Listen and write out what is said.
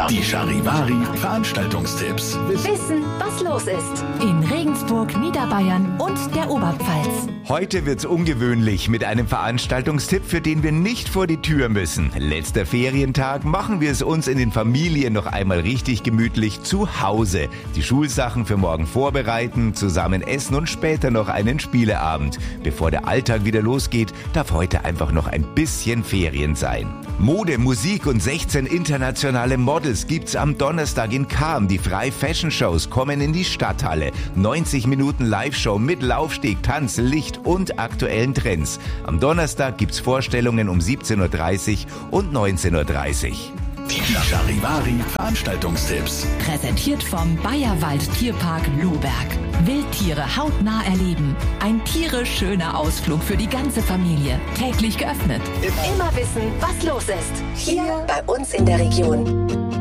Die Charivari Veranstaltungstipps. Wissen, was los ist. In Regensburg, Niederbayern und der Oberpfalz. Heute wird's ungewöhnlich mit einem Veranstaltungstipp, für den wir nicht vor die Tür müssen. Letzter Ferientag, machen wir es uns in den Familien noch einmal richtig gemütlich zu Hause. Die Schulsachen für morgen vorbereiten, zusammen essen und später noch einen Spieleabend. Bevor der Alltag wieder losgeht, darf heute einfach noch ein bisschen Ferien sein. Mode, Musik und 16 internationale Models gibt's am Donnerstag in Cham. Die Frei-Fashion-Shows kommen in die Stadthalle. 90 Minuten Live-Show mit Laufsteg, Tanz, Licht und aktuellen Trends. Am Donnerstag gibt's Vorstellungen um 17.30 Uhr und 19.30 Uhr. Die Charivari Veranstaltungstipps. Präsentiert vom Bayerwald Tierpark Lohberg. Wildtiere hautnah erleben. Ein tierisch schöner Ausflug für die ganze Familie. Täglich geöffnet. Immer wissen, was los ist. Hier bei uns in der Region.